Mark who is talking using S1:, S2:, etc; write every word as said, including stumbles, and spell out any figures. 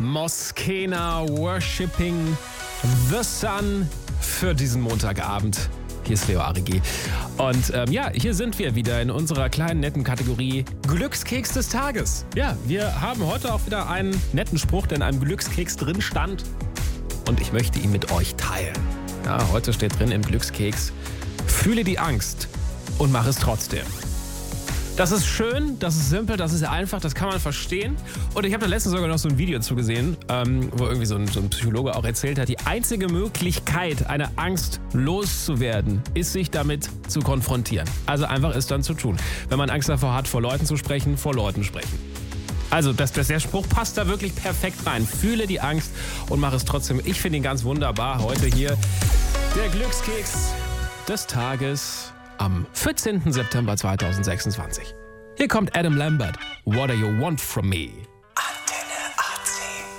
S1: Moskena Worshipping the Sun für diesen Montagabend. Hier ist Leo Arigi. Und ähm, ja, hier sind wir wieder in unserer kleinen netten Kategorie Glückskeks des Tages. Ja, wir haben heute auch wieder einen netten Spruch, der in einem Glückskeks drin stand. Und ich möchte ihn mit euch teilen. Ja, heute steht drin im Glückskeks: Fühle die Angst und mach es trotzdem. Das ist schön, das ist simpel, das ist einfach, das kann man verstehen. Und ich habe da letztens sogar noch so ein Video zugesehen, ähm, wo irgendwie so ein, so ein Psychologe auch erzählt hat, die einzige Möglichkeit, eine Angst loszuwerden, ist, sich damit zu konfrontieren. Also einfach es dann zu tun. Wenn man Angst davor hat, vor Leuten zu sprechen, vor Leuten sprechen. Also das, das, der Spruch passt da wirklich perfekt rein. Fühle die Angst und mach es trotzdem. Ich finde ihn ganz wunderbar. Heute hier der Glückskeks des Tages am vierzehnten September zweitausendsechsundzwanzig. Hier kommt Adam Lambert. What do you want from me?